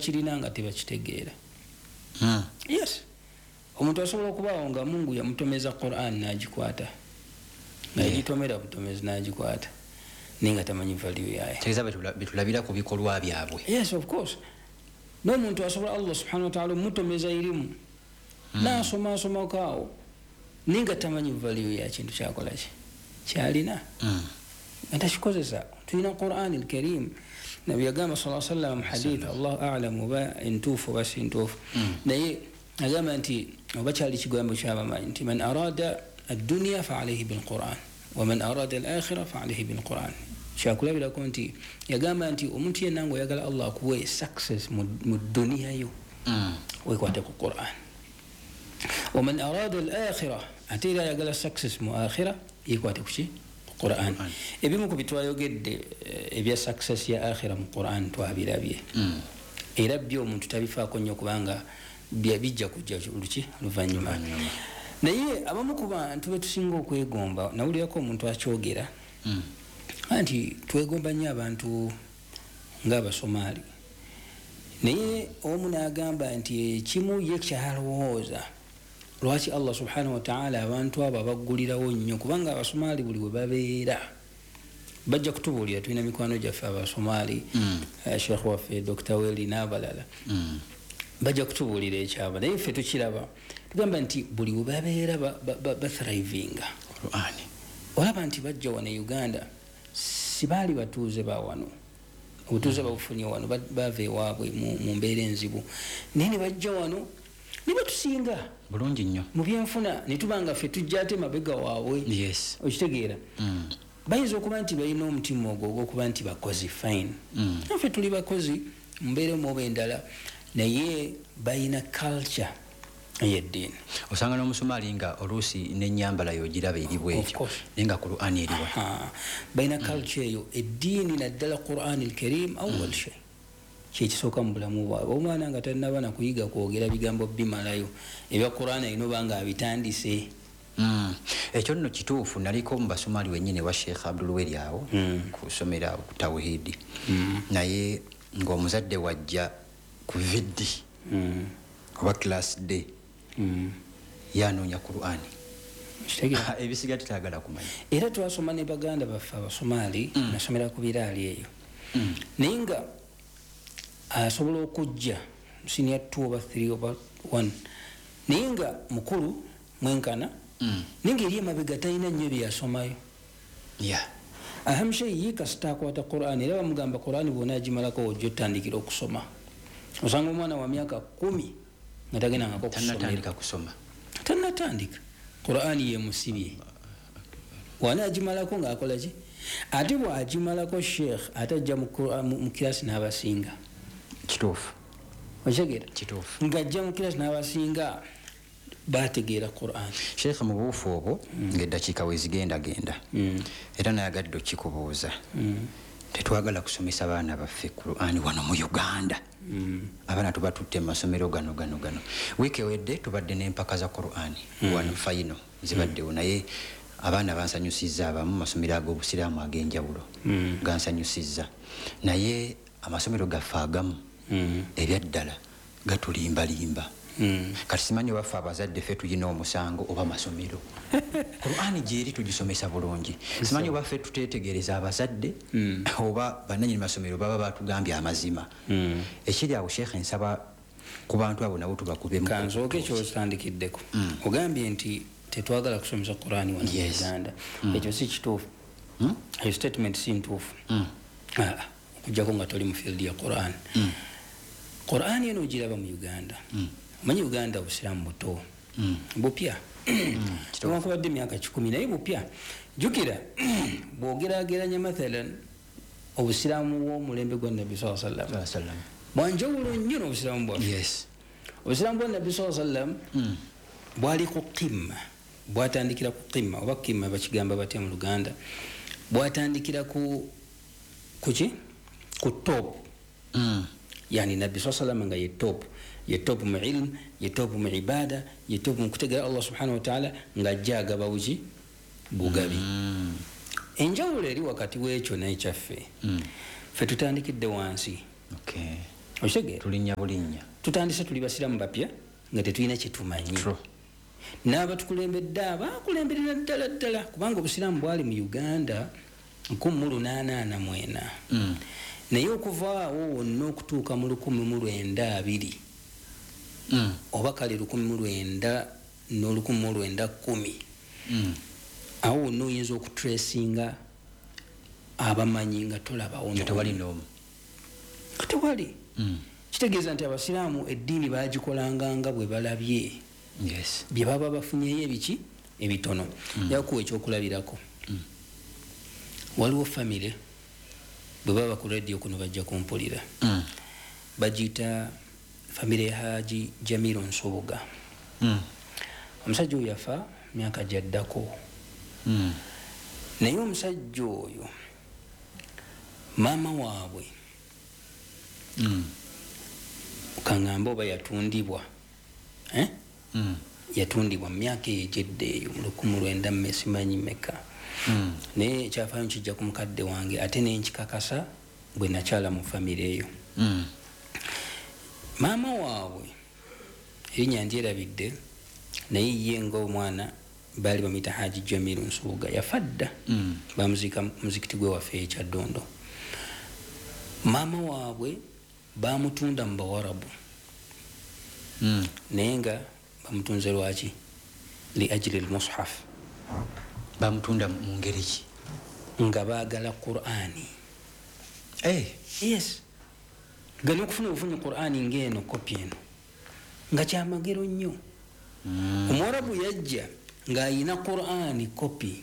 bakirina nga tebakitegeera. Yes, omuntu asobola okubaawo nga Mungu yamutomeza Quran n'agikwata nga yagitomera butomezi n'agikwata naye nga tamanyi value yaayo. Tegeeza betulabira ku bikolwa byabwe. Yes, of course. N'omuntu asobola Allah subhanahu wa ta'ala mutomeza irimu n'asoma kaawo naye nga tamanyi value ya kintu kyakola kyalina atakikozesa. Tulina Quran al-Karim Nabi yagamba sallallahu alayhi wa sallam hadith Allah a'lamu ba intufu bas intufu naye agamba nti oba kyali kigambo ky'abamanyi nti man arada ad-dunya fa alayhi bil Quran wa man arada al-akhirah fa alayhi bil Quran. Kyakulabirako nti yagamba nti omuntu yenna ng'oyagala Allah akuwe success mu dunia yo wekwate ku Quran. Wa man arada al-akhirah ate era yagala success mu akhirah yekwate ku Quran. Ebimu ku bitwayogedde ebya success ya akhira mu Quran twabirabye. Era byo omuntu tabifaako nnyo kubanga bijja kujja luvannyuma. Naye abamu ku bantu betusinga okwegomba nawulirako omuntu akyogera anti twegomba nnyo abantu ng'Abasomaali. Naye omu n'agamba nti kimu ye kyalowooza lwaki Allah subhanahu wa ta'ala abantu abo baggulirawo nnyo kubanga Abasomaali buli we babeera bajja kutubuulira. Tulina mikwano gyaffe Abasomaali Sheikh waffe Dr. Weli n'abalala bajja kutubuulira ekyaba naye ffe tukiraba tugamba nti buli we babeera bathrivinga. Olaba nti bajja wano Uganda sibaali batuuze ba wano obutuuze babufunye wano bava ewaabwe mu mbeera enzibu naye ne bajja wano ne batusinga bulungi nnyo mu byenfuna ne tubanga ffe tujja ate mabega waabwe. Yes, okitegeera bayinza okuba nti balina omutima ogwo ogw'okuba nti bakozi fine naffe tuli bakozi mu mbeera emu oba endala naye balina culture ey'eddiini. osanga n'Omusomaali nga oluusi n'ennyambala y'ogiraba eri bwetyo naye nga Quran eriwa balina culture eyo eddiini naddala Quran al-Karim awwal shay kyekisooka mu bulamu bwabwe. Omwana nga talina na kuyiga kwogera bigambo bimalayo ebya Quran alina oba nga abitandise. Ekyo nno kituufu. Naliko mu Basomaali wennyini wa Sheikh Abdul Weli awo kusomera ku Tawhidi naye ng'omuzadde wajja ku viddi oba class day yanoonya Quran ebisiga tutagala kumanya. Era twasoma ne baganda baffe Abasomaali nasomera ku biraali eyo naye nga asobola okujja senior 2 oba 3 oba 1 naye nga mukulu mwenkana naye nga eri emabega talina nnyo byasomayo. Ahamshayi kasita akwata Quran era bamugamba Quran bwona agimalako ojja otandikira okusoma. Osanga omwana wa myaka 10 nga tagendangako kusoma tannatandika Quran yemusibye wana agimalako ng'akola ki ate bw'agimalako Sheikh atajja mu kirasi n'abasinga. Kituufu. Okitegera? Kituufu. Ng'ajja mu kirasi n'abasinga bategeera Quran. Sheikh mu buufu obwo ng'eddakiika we zigendagenda era nayagadde okikubuuza tetwagala kusomesa baana baffe Quran wano mu Uganda. Abaana tuba tutte mu masomero gano. Wiiki ewedde tubadde n'empaka za Quran wano fayino zibaddewo naye abaana bansanyusizza abamu masomero ag'obusiraamu ag'enjawulo gansanyusizza naye amasomero gaffe agamu ebyaddala gatulimbalimba. Kati simanyi baffe abazadde ffe tulina omusango oba masomero Quran gyeri tugisomesa bulungi. Simanyi baffe tutetegereza abazadde oba bannannyini masomero baba batugambye amazima. Ekiri awo Sheikh nsaba ku bantu abo nabo tubakubemu. Kanzooke kyosandikiddeko ogambye nti tetwagala kusomesa Quran wano mu Uganda. Ekyo si kituufu. Eyo statement si ntuufu. Okujjako nga toli mu field ya Quran. Quran eno ogiraba mu Uganda. Manyi Uganda obusiraamu buto bupya tewakubadde myaka 10 naye bupya. Jukira bw'ogeraageranya mathalan obusiraamu bw'omulembe gwa Nabbi sallallahu alayhi wa sallam bwanjawulo nnyo n'obusiraamu bwaffe. Obusiraamu bwa Nabbi sallallahu alayhi wa sallam bwali ku qimma, bwatandikira ku qimma oba qimma bakigamba batya mu Luganda, bwatandikira ku top. Yani Nabbi sallallahu alayhi wa sallam nga ye top. Yetopu mu ilm, yetopu mu ibada, yetopu mu kutegera Allah subhanahu wa ta'ala nga jaga bawuji bugabi. Enjawulo eri wakati w'ekyo n'ekyaffe. Ffe tutandikidde wansi. Oshege tulinya bulinya tutandise tuli basiramu bapya nga tetulina kyetumanyi n'abatukulembedde abakulemberera ddala kubanga obusiraamu bwali mu Uganda 1884 naye okuva awo wonna okutuuka mu 1920 oba kale 1900 n'olukumi awo wonna oyinza okutracinga abamanyi nga tolabawo tewali n'omu tewali kitegeeza nti abasiraamu eddiini bagikolanga nga bwe balabye bye baba bafunyeyo ebiki ebitono yakuwa ekyokulabirako waliwo famire bwe baba ku radio kuno bajja kumpulira bagiyita famire ya Haji Jamiru Nsoboga omusajja oyo yafa myaka gyaddako naye omusajja oyo maama waabwe kaŋŋamba oba yatundibwa yatundibwa mu myaka egyedde eyo mu 1900 simanyi meka naye ekyafaayo kijja ku mukadde wange ate nenkikakasa bwe nakyala mu famire eyo maama waabwe erinnya ndyerabidde naye ye ngaomwana baali bamuyita Haji Jamiru Nsubuga yafa dda bamuziika muzikiti gwe waffe ekyaddondo maama waabwe bamutunda mu Bawarabu naye nga bamutunze lwaki li ajili al-mushaf bamutunda mu ngeri ki nga baagala Qur'ani yes gano okufuna obufunyi Qur'ani ng'eno kopi eno nga kyamagero nnyo Omwarabu yajja ng'ayina Qur'ani kopi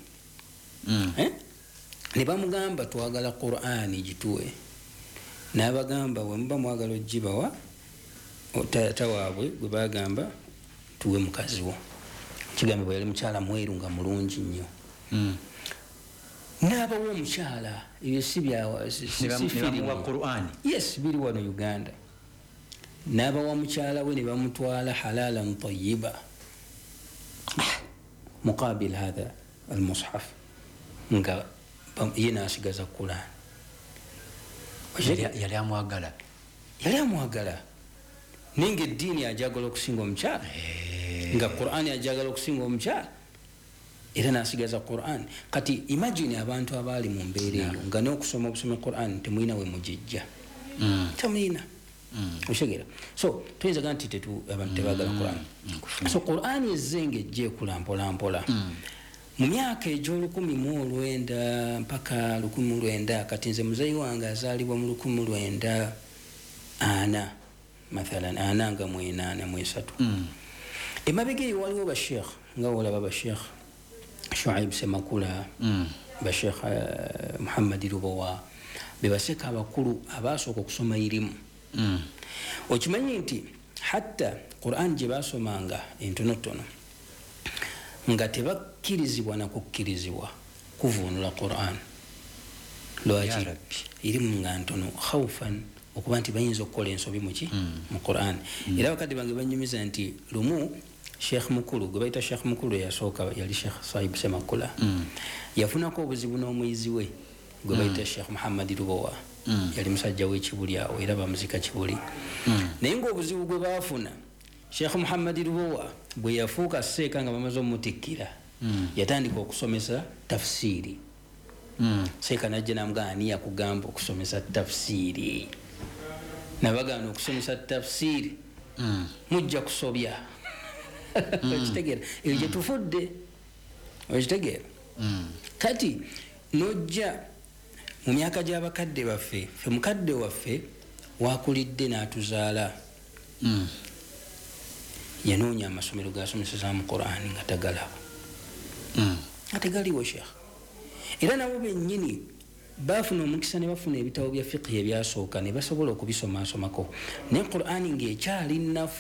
ne bamugamba twagala Qur'ani gituwe n'abagamba bwe muba mwagala ogibawa taata waabwe gwe bagamba tuwe mukazi wo kigambibwa yali mukyala mweru nga mulungi nnyo n'abawa omukyala ebyo si byawa Qur'ani yes biri wano Uganda n'abawa mukyala we ne bamutwala halalan tayyiba muqabil hadha al-mushaf nga ye n'asigaza Qur'ani yali amwagala ninga eddiini ajagala okusinga omukyala nga Qur'ani ajagala okusinga omukyala era n'asigaza Qur'ani kati imagine abantu abaali mu mbeera eyo nga n'okusoma obusome Qur'ani temulina we mugijja temulina oshegera so tuyinza gamba nti abantu tebagala Qur'ani so Qur'ani ezzenga ejja ekula mpolampola mu myaka egy'olukumi-mu-olwenda mpaka 1900 kati nze muzeyi wange azaalibwa mu 1900 mathalan 1983 emabega eyo waliwo bashekh nga olaba bashekh Shuaib Semakula bashekh Muhammad Rubowa bebaseka abakulu abasooka okusoma irimu okimanyi nti hatta Qur'an gye basomanga entonotono nga tebakkirizibwa na kukkirizibwa kuvuunula Qur'an lwaki irimu nga ntono khawfan okuba nti bayinza okukola ensobi muki mu Qur'an era bakadde bange banyumiza nti lumu Sheikh mukulu gwe bayita Sheikh mukulu yasooka yali Sheikh Saib Semakula yafunako obuzibu n'omuyizi we gwe bayita Sheikh Muhammad Rubowa yali musajja w'ekibuli awo era bamuzika kibuli naye ng'obuzibu gwe baafuna Sheikh Muhammad Rubowa bwe yafuuka seeka nga bamaze omutikkira yatandika okusomesa tafsiri seeka najja namugamba ani yakugamba okusomesa tafsiri nabagaana okusomesa tafsiri mujja kusobya okitegeera ebyo gye tufudde okitegeera kati nojja mu myaka gy'abakadde baffe ffe mukadde waffe wakulidde n'atuzaala yanoonya amasomero gasomesezaamu Qur'ani nga tagalaba ategaliwo Sheikh era nabo bennyini bafuna omukisa ne bafuna ebitabo bya fiqh ebyasooka ne basobola okubisomaasomako naye Qur'ani ng'ekyali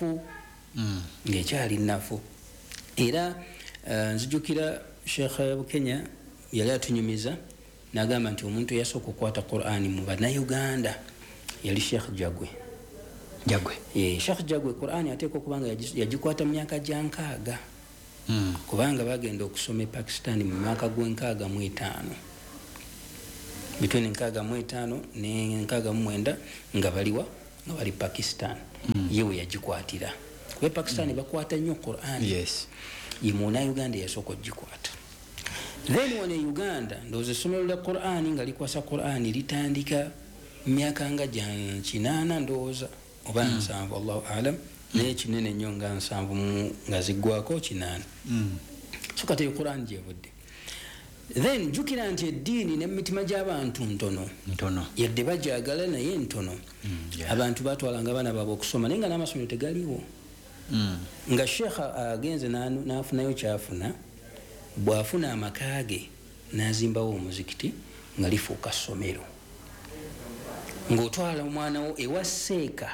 nnafu era nzijukira Sheikh Bukenya yali atunyumiza n'agamba nti omuntu eyasooka okukwata Qur'ani mu bannayuganda yali Sheikh Jagwe Sheikh Jagwe Qur'ani ateeka okubanga yagikwata mu myaka gya 6 kubanga bagenda okusoma e Pakistan mu mwaka gw'65 between 65 ne 69 nga baliwa nga bali Pakistan yewe yagikwatira kuba Pakistan bakwata nnyo Quran yes ye Munnayuganda yasooka ogikwata then wano e Uganda ndowooza essomero lya Quran nga likwasa Quran litandika myaka nga gya 8 ndowooza oba 7 Allahu alam naye kinene nnyo nga 7 nga ziggwako 8 so kati Quran gyevudde then jukira nti eddiini n'emitima gy'abantu ntono yadde bajagala naye ntono abantu batwalanga abaana baabwe okusoma naye nga n'amasomero tegaliwo nga sheekh agenze n'afunayo kyafuna bw'afuna amaka ge n'azimbawo omuzikiti nga lifuuka ssomero ng'otwala omwana wo ewa seeka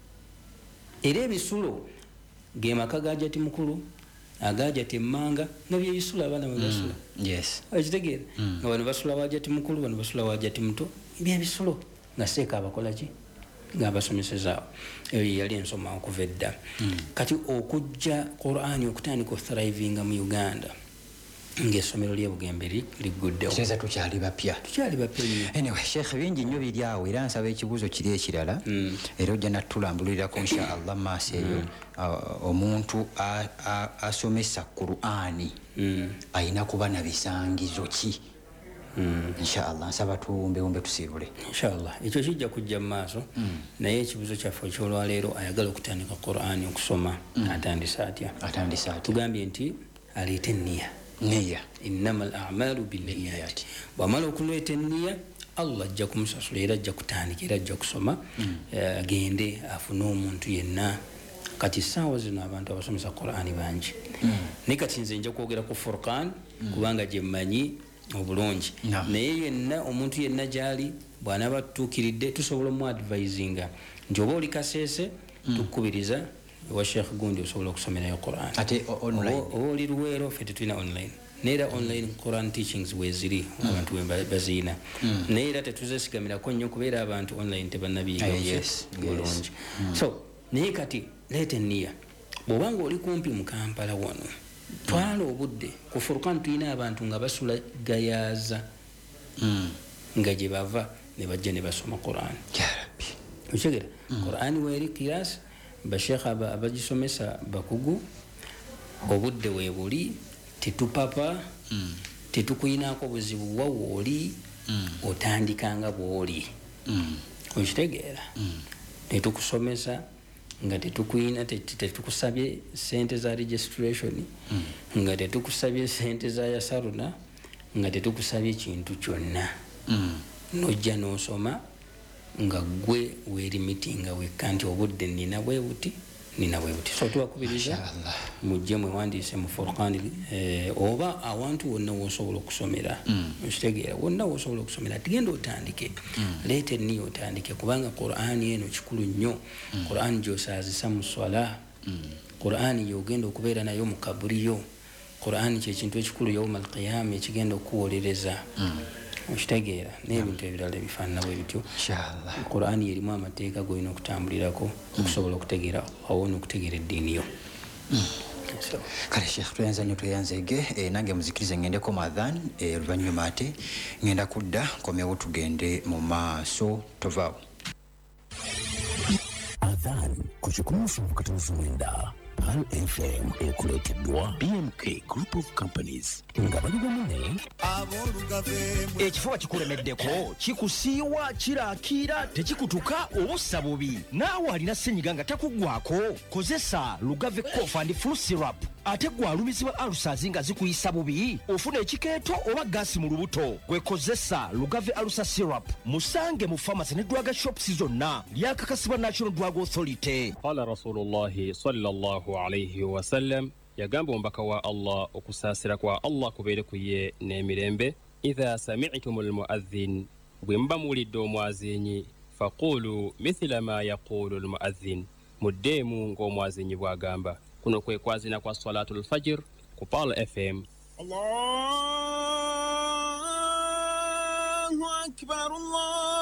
era ebisulo ge maka ga Jati mukulu aga Jati mmanga nga bye bisulo abaana bwe basula yes okitegeera nga bano basula wa Jati mukulu bano basula wa Jati muto bye bisulo nga seeka abakola ki nga abasomesezaawo eyo yali ensoma okuva edda kati okujja Qur'ani okutandika othrivinga mu Uganda ng'essomero ly'Ebugembe ligguddewo kitegeeza tukyali bapya nnyo anyway sheikh bingi nnyo biri awo era nsaba ekibuuzo kiri ekirala era ojja natulambulirako insha Allah maaso eyo omuntu asomesa Qur'ani ayina kuba na bisangizo ki insha Allah nsaba tuwumbewumbe tusiibule insha Allah ekyo kijja kujja mu maaso naye ekibuuzo kyaffe ekyolwaleero ayagala okutandika Qur'ani okusoma atandisa atya tugambye nti aleete enniya innamal a'malu binniyati bw'amala okuleeta enniya Allah ajja kumusasula era ajja kutandika era ajja kusoma agende afune omuntu yenna kati saawa zino abantu abasomesa Qur'ani bangi naye kati nze nja kwogera ku Furqan kubanga gye mmanyi obulungi naye yenna omuntu yenna gyali bw'anaaba tutuukiridde tusobola omu advisinga nti oba oli kaseese tukubiriza wa Sheikh Gundi osobola okusomerayo Qur'an ate online oba oli Luweero ffe tetulina online naye era online Quran teachings weeziri abantu baziina naye era tetuzesigamirako nnyo kubeera abantu online tebannabiyiga bulungi so naye kati leeta enniya bw'obanga oli kumpi mu Kampala wano twala obudde ku Furqan tulina abantu nga basula gayaaza nga gye bava ne bajja ne basoma Qur'an okitegeera Qur'an weeri kiyaasi bashekha abagisomesa bakugu obudde weebuli tetupapa tetukuyinaako buzibu wawooli otandikanga bw'oli okitegeera tetukusomesa nga tetukuyina tetukusabye sente za registration nga tetukusabye sente za yasaruna nga tetukusabye kintu kyonna nojja n'osoma nga gwe weerimitinga wekka nti obudde nina bwe buti so tuwakubiriza mujje mwewandiise mu Furqan oba awantu wonna wosobola okusomera okitegeera wonna wosobola okusomera tigenda otandike leeta enniya otandike kubanga Qur'ani eno kikulu nnyo Qur'ani gy'osaazisa mu swala Qur'ani yogenda okubeera nayo mu kaburiyo Qur'ani kyekintu ekikulu yawma alqiyama ekigenda okuwolereza okitegeera n'ebintu ebirala ebifaanana bwe bityo inshallah Qur'ani erimu amateeka g'olina okutambulirako okusobola okutegeera awo n'okutegeera eddiini yo kale Sheikh tuyanza nnyo tweyanzege nange muzikirize ngendeko mu adhan oluvannyuma ate ngenda kudda nkomewo tugende mu maaso tovaawo adhan ku 1.9 Pal FM ekuleeteddwa BMK Group of Companies nga bali bamune ekifuba kikulemeddeko kikusiiwa kiraakira tekikutuka obussa bubi naawe alina ssenyiga nga takuggwako kozesa Lugave Cough and Flu Syrup ate gwalumizibwa alusazi nga zikuyisa bubi ofuna ekikeeto oba gaasi mu lubuto gwekozesa Lugave Alusa Syrup musange mu pharmacy ne drug shops zonna lyakakasibwa National Drug Authority. Qala Rasulullahi sallallahu alayhi wa sallam yagamba omubaka wa Allah okusaasira kwa Allah kubeere ku ye n'emirembe idha sami'tum almu'adhdhin bwe muba muwulidde omwazinyi faqulu mithla ma yaqulu almu'adhdhin muddeemu ng'omwazinyi bw'agamba kuno kwe kwazina kwa salatul fajr ku Pal FM. Allahu akbar Allah